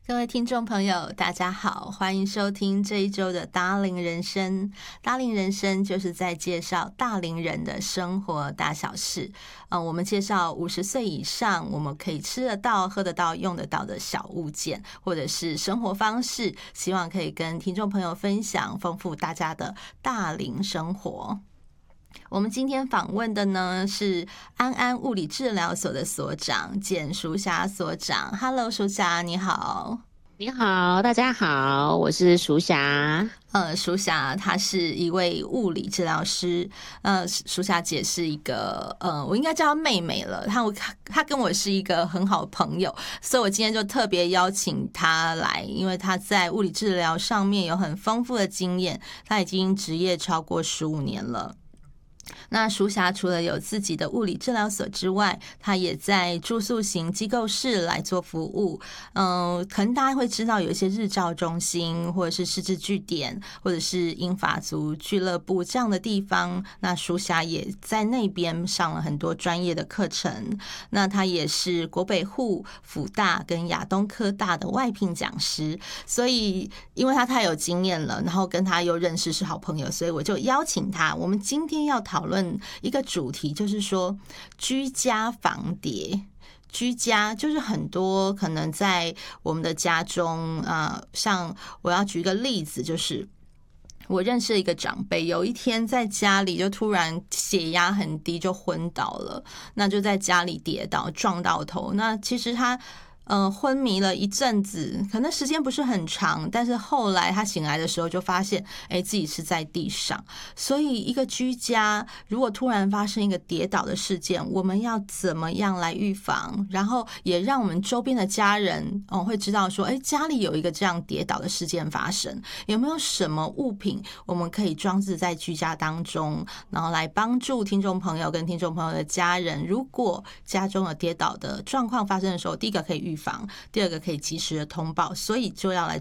各位听众朋友，大家好，欢迎收听这一周的大龄人生。大龄人生就是在介绍大龄人的生活大小事。我们介绍50岁以上，我们可以吃得到、喝得到、用得到的小物件，或者是生活方式，希望可以跟听众朋友分享，丰富大家的大龄生活。我们今天访问的呢是安安物理治疗所的所长简淑霞所长。Hello， 淑霞你好。 你好，大家好，我是淑霞。 淑霞她是一位物理治疗师。淑霞姐是一个我应该叫她妹妹了。她跟我是一个很好的朋友，所以我今天就特别邀请她来，因为她在物理治疗上面有很丰富的经验，她已经职业超过15年了。那淑霞除了有自己的物理治疗所之外，她也在住宿型机构室来做服务。可能大家会知道有一些日照中心，或者是失智据点，或者是英法族俱乐部这样的地方。那淑霞也在那边上了很多专业的课程。那她也是国北护、辅大跟亚东科大的外聘讲师。所以因为她太有经验了，然后跟她又认识是好朋友，所以我就邀请她。我们今天要讨论一个主题，就是说居家防谍。居家就是很多可能在我们的家中像我要举一个例子，就是我认识一个长辈，有一天在家里就突然血压很低，就昏倒了。那就在家里跌倒撞到头，那其实他昏迷了一阵子，可能时间不是很长，但是后来他醒来的时候就发现自己是在地上。所以一个居家如果突然发生一个跌倒的事件，我们要怎么样来预防，然后也让我们周边的家人会知道说家里有一个这样跌倒的事件发生，有没有什么物品我们可以装置在居家当中，然后来帮助听众朋友跟听众朋友的家人，如果家中有跌倒的状况发生的时候，第一个可以预防，第二个可以及时的通报。所以就要来